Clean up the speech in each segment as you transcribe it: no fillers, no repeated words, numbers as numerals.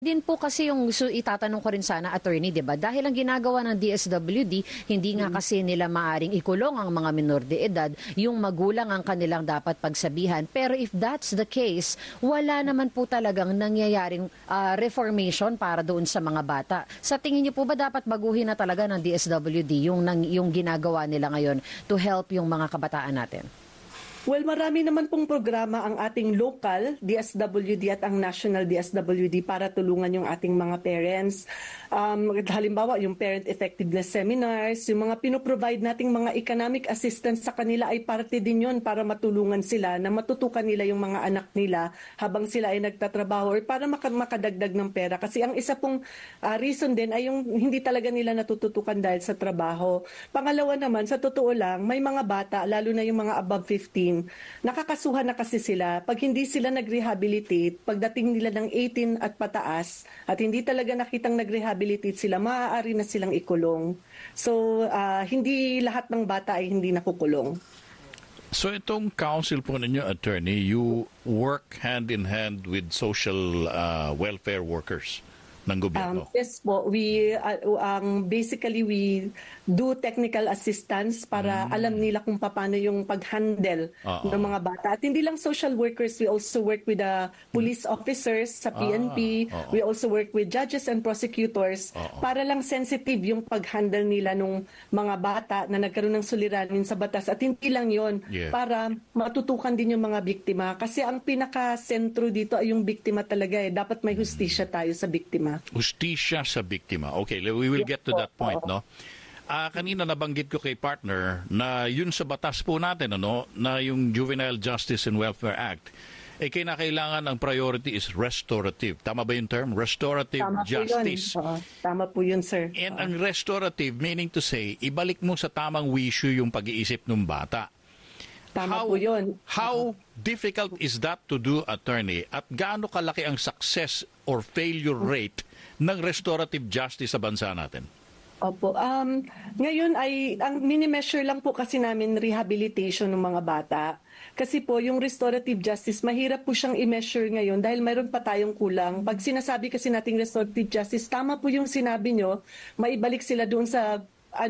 Din po kasi yung itatanong ko rin sana, attorney, 'di ba? Dahil ang ginagawa ng DSWD, hindi nga kasi nila maaring ikulong ang mga minor de edad, yung magulang ang kanilang dapat pagsabihan. Pero if that's the case, wala naman po talagang nangyayaring reformation para doon sa mga bata. Sa tingin niyo po ba dapat baguhin na talaga ng DSWD yung ginagawa nila ngayon to help yung mga kabataan natin? Well, marami naman pong programa ang ating local DSWD at ang national DSWD para tulungan yung ating mga parents. Halimbawa, yung parent effectiveness seminars, yung mga pinoprovide nating mga economic assistance sa kanila ay parte din yun para matulungan sila na matutukan nila yung mga anak nila habang sila ay nagtatrabaho or para makadagdag ng pera. Kasi ang isa pong reason din ay yung hindi talaga nila natututukan dahil sa trabaho. Pangalawa naman, sa totoo lang, may mga bata, lalo na yung mga above 15, nakakasuhan na kasi sila. Pag hindi sila nag-rehabilitate, pagdating nila ng 18 at pataas, at hindi talaga nakitang nag-rehabilitate sila, maaari na silang ikulong. So, hindi lahat ng bata ay hindi nakukulong. So itong council po ninyo, attorney, you work hand in hand with social welfare workers ng gobyerno? Yes po, basically we do technical assistance para alam nila kung paano yung pag-handle ng mga bata. At hindi lang social workers, we also work with the police officers sa PNP. We also work with judges and prosecutors para lang sensitive yung pag-handle nila ng mga bata na nagkaroon ng suliranin sa batas. At hindi lang yon, para matutukan din yung mga biktima. Kasi ang pinaka-sentro dito ay yung biktima talaga. Dapat may hustisya tayo sa biktima. Hustisya sa biktima. Okay, we will get to that point, no? Kanina nabanggit ko kay partner na yun sa batas po natin, na yung Juvenile Justice and Welfare Act, kinakailangan ang priority is restorative. Tama ba yung term? Restorative justice. Tama po yun, sir. And ang restorative, meaning to say, ibalik mo sa tamang wisyo yung pag-iisip ng bata. Tama po yun. How difficult is that to do, attorney? At gaano kalaki ang success or failure rate ng restorative justice sa bansa natin? Opo. Ngayon ay, ang mini-measure lang po kasi namin rehabilitation ng mga bata. Kasi po, yung restorative justice, mahirap po siyang i-measure ngayon dahil mayroon pa tayong kulang. Pag sinasabi kasi nating restorative justice, tama po yung sinabi nyo, maibalik sila doon sa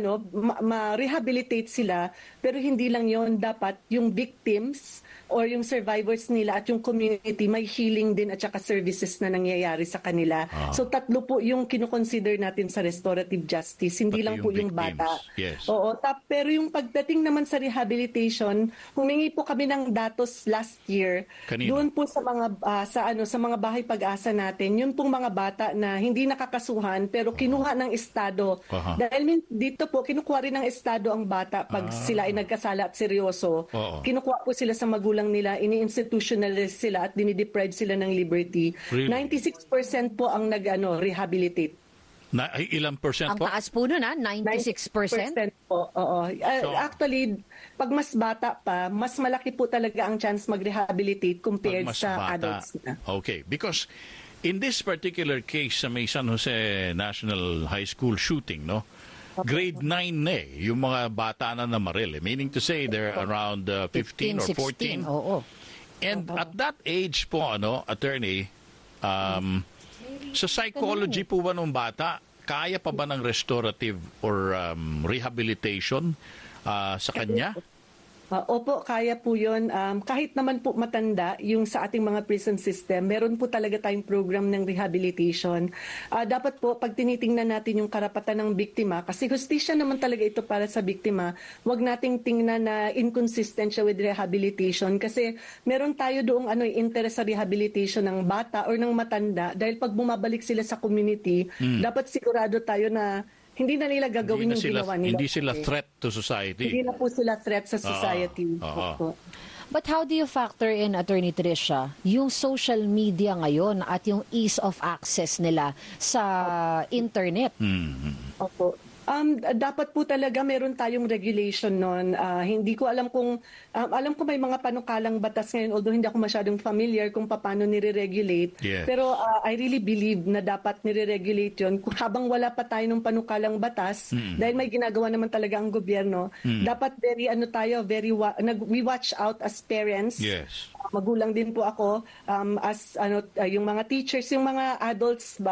ma-rehabilitate sila, pero hindi lang yon, dapat yung victims or yung survivors nila at yung community may healing din at saka services na nangyayari sa kanila. So tatlo po yung kinoconsider natin sa restorative justice, hindi pati lang po yung victims. bata. Yes. Oo, pero yung pagdating naman sa rehabilitation, humingi po kami ng datos last year. Kanina? Doon po sa mga sa mga bahay pag-asa natin, yun pong mga bata na hindi nakakasuhan pero kinuha ng estado. Dahil dito po kinukuha rin ng estado ang bata pag sila ay nagkasala at seryoso. Kinukuha po sila sa magulang nila, ini-institutionalize sila at dinideprive sila ng liberty. Really? 96% po ang rehabilitate. Ilang percent po? Ang taas po nun, 96%? 96% po, oo. Actually, pag mas bata pa, mas malaki po talaga ang chance mag-rehabilitate compared sa adults na. Okay, because in this particular case sa may San Jose National High School shooting, grade 9 na yung mga bata na namaril. Meaning to say, they're around 15 or 14. 16, oo. And at that age po, attorney, sa psychology po ba ng bata, kaya pa ba ng restorative or rehabilitation sa kanya? Opo, kaya po yun. Kahit naman po matanda, yung sa ating mga prison system, meron po talaga tayong program ng rehabilitation. Dapat po, pag tinitingnan natin yung karapatan ng biktima, kasi hustisya naman talaga ito para sa biktima, wag nating tingnan na inconsistent siya with rehabilitation. Kasi meron tayo doong interest sa rehabilitation ng bata or ng matanda, dahil pag bumabalik sila sa community, dapat sigurado tayo na hindi na nila gagawin yung ginawa nila. Hindi sila threat to society. Hindi na po sila threat sa society. But how do you factor in, Attorney Tricia, yung social media ngayon at yung ease of access nila sa internet? Opo. Dapat po talaga meron tayong regulation nun. Hindi ko alam kung, alam ko may mga panukalang batas ngayon, although hindi ako masyadong familiar kung paano nire-regulate. Yeah. Pero I really believe na dapat nire-regulate yun. Habang wala pa tayo ng panukalang batas, dahil may ginagawa naman talaga ang gobyerno, dapat we watch out as parents. Yes. Magulang din po ako, as yung mga teachers, yung mga adults ba,